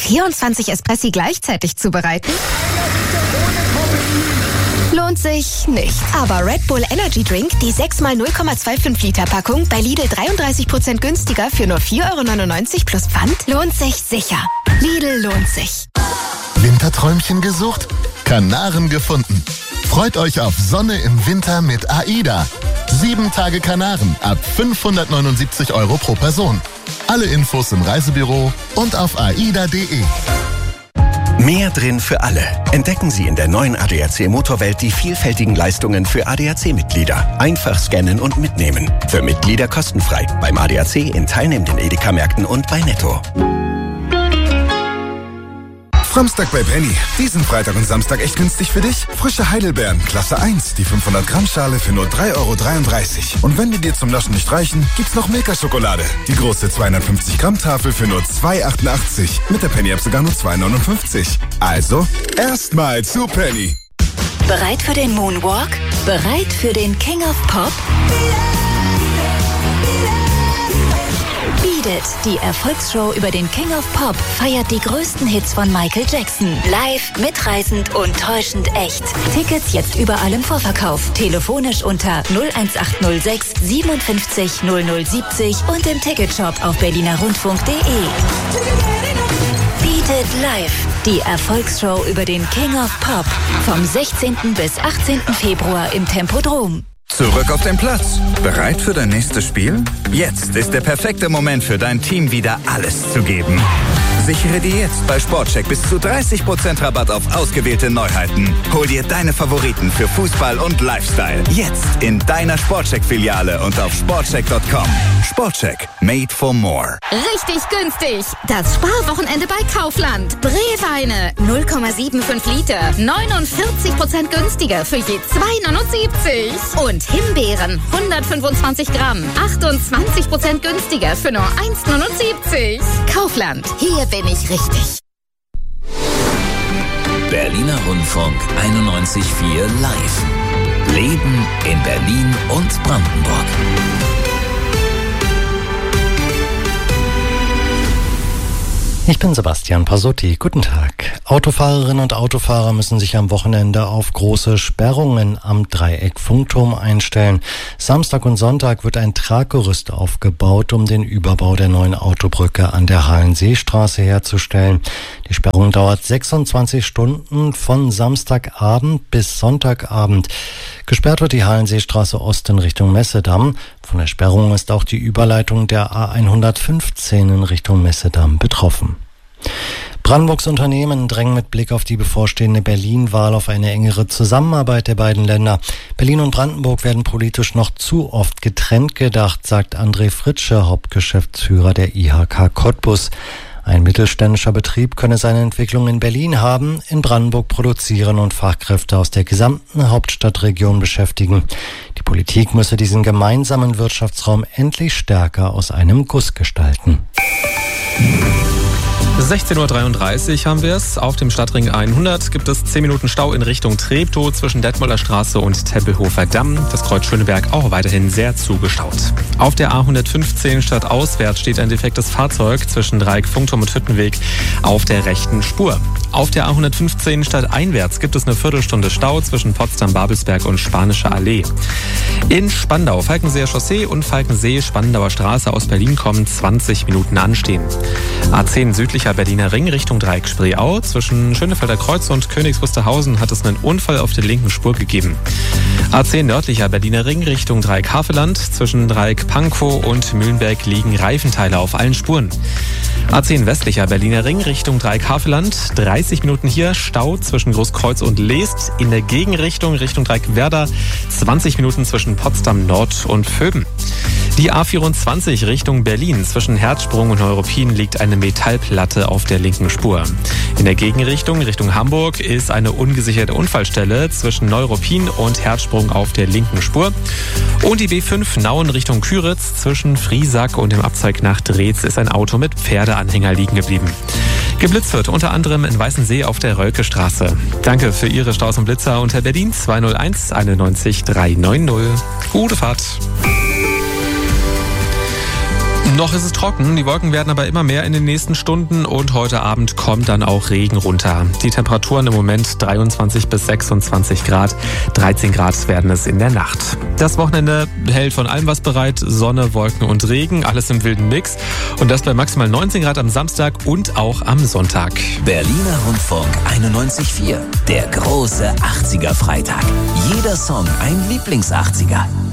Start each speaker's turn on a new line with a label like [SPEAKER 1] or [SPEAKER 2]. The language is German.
[SPEAKER 1] 24 Espressi gleichzeitig zubereiten? Lohnt sich nicht. Aber Red Bull Energy Drink, die 6x 0,25 Liter Packung, bei Lidl 33% günstiger für nur 4,99 € plus Pfand, lohnt sich sicher. Lidl lohnt sich.
[SPEAKER 2] Winterträumchen gesucht? Kanaren gefunden. Freut euch auf Sonne im Winter mit AIDA. 7 Tage Kanaren ab 579 € pro Person. Alle Infos im Reisebüro und auf aida.de.
[SPEAKER 3] Mehr drin für alle. Entdecken Sie in der neuen ADAC Motorwelt die vielfältigen Leistungen für ADAC-Mitglieder. Einfach scannen und mitnehmen. Für Mitglieder kostenfrei. Beim ADAC in teilnehmenden Edeka-Märkten und bei Netto.
[SPEAKER 4] Samstag bei Penny. Diesen Freitag und Samstag echt günstig für dich? Frische Heidelbeeren, Klasse 1, die 500 Gramm Schale für nur 3,33 €. Und wenn die dir zum Naschen nicht reichen, gibt's noch Milka-Schokolade. Die große 250 Gramm Tafel für nur 2,88 €. Mit der Penny-App sogar nur 2,59 €. Also, erstmal zu Penny.
[SPEAKER 5] Bereit für den Moonwalk? Bereit für den King of Pop? Beat It, die Erfolgsshow über den King of Pop, feiert die größten Hits von Michael Jackson. Live, mitreißend und täuschend echt. Tickets jetzt überall im Vorverkauf. Telefonisch unter 01806 57 0070 und im Ticketshop auf berlinerrundfunk.de. Beat It Live, die Erfolgsshow über den King of Pop. Vom 16. bis 18. Februar im Tempodrom.
[SPEAKER 6] Zurück auf den Platz. Bereit für dein nächstes Spiel? Jetzt ist der perfekte Moment für dein Team wieder alles zu geben. Sichere dir jetzt bei Sportcheck bis zu 30% Rabatt auf ausgewählte Neuheiten. Hol dir deine Favoriten für Fußball und Lifestyle. Jetzt in deiner Sportcheck-Filiale und auf sportcheck.com. Sportcheck. Made for more.
[SPEAKER 1] Richtig günstig. Das Sparwochenende bei Kaufland. Brewweine 0,75 Liter. 49% günstiger für je 2,79 €. Und Himbeeren 125 Gramm. 28% günstiger für nur 1,79 €. Kaufland. Hier bin ich richtig.
[SPEAKER 7] Berliner Rundfunk 91.4 Live. Leben in Berlin und Brandenburg.
[SPEAKER 8] Ich bin Sebastian Pasotti. Guten Tag. Autofahrerinnen und Autofahrer müssen sich am Wochenende auf große Sperrungen am Dreieck Funkturm einstellen. Samstag und Sonntag wird ein Traggerüst aufgebaut, um den Überbau der neuen Autobrücke an der Hallenseestraße herzustellen. Die Sperrung dauert 26 Stunden von Samstagabend bis Sonntagabend. Gesperrt wird die Hallenseestraße Ost in Richtung Messedamm. Von der Sperrung ist auch die Überleitung der A115 in Richtung Messedamm betroffen. Brandenburgs Unternehmen drängen mit Blick auf die bevorstehende Berlin-Wahl auf eine engere Zusammenarbeit der beiden Länder. Berlin und Brandenburg werden politisch noch zu oft getrennt gedacht, sagt André Fritsche, Hauptgeschäftsführer der IHK Cottbus. Ein mittelständischer Betrieb könne seine Entwicklung in Berlin haben, in Brandenburg produzieren und Fachkräfte aus der gesamten Hauptstadtregion beschäftigen. Die Politik müsse diesen gemeinsamen Wirtschaftsraum endlich stärker aus einem Guss gestalten.
[SPEAKER 9] 16:33 Uhr haben wir es. Auf dem Stadtring 100 gibt es 10 Minuten Stau in Richtung Treptow zwischen Detmolder Straße und Tempelhofer Damm. Das Kreuz Schöneberg auch weiterhin sehr zugestaut. Auf der A115 stadtauswärts steht ein defektes Fahrzeug zwischen Dreieck Funkturm und Hüttenweg auf der rechten Spur. Auf der A115 stadteinwärts gibt es eine Viertelstunde Stau zwischen Potsdam-Babelsberg und Spanische Allee. In Spandau, Falkenseer Chaussee und Falkensee-Spandauer Straße aus Berlin kommen 20 Minuten anstehen. A10 südlicher Berliner Ring Richtung Dreieck Spreeau. Zwischen Schönefelder Kreuz und Königs Wusterhausen hat es einen Unfall auf der linken Spur gegeben. A10 nördlicher Berliner Ring Richtung Dreieck Havelland. Zwischen Dreieck Pankow und Mühlenberg liegen Reifenteile auf allen Spuren. A10 westlicher Berliner Ring Richtung Dreieck Havelland. 30 Minuten hier Stau zwischen Großkreuz und Leest. In der Gegenrichtung Richtung Dreieck Werder 20 Minuten zwischen Potsdam Nord und Vöben. Die A24 Richtung Berlin. Zwischen Herzsprung und Neuruppin liegt eine Metallplatte auf der linken Spur. In der Gegenrichtung Richtung Hamburg ist eine ungesicherte Unfallstelle zwischen Neuruppin und Herzsprung auf der linken Spur. Und die B5 Nauen Richtung Küritz. Zwischen Friesack und dem Abzweig nach Dreetz ist ein Auto mit Pferdeanhänger liegen geblieben. Geblitzt wird unter anderem in Weißensee auf der Rölkestraße. Danke für Ihre Staus und Blitzer unter Berlin 201 91 390. Gute Fahrt. Noch ist es trocken, die Wolken werden aber immer mehr in den nächsten Stunden und heute Abend kommt dann auch Regen runter. Die Temperaturen im Moment 23 bis 26 Grad, 13 Grad werden es in der Nacht. Das Wochenende hält von allem was bereit, Sonne, Wolken und Regen, alles im wilden Mix und das bei maximal 19 Grad am Samstag und auch am Sonntag.
[SPEAKER 7] Berliner Rundfunk 91.4, der große 80er Freitag. Jeder Song ein Lieblings-80er.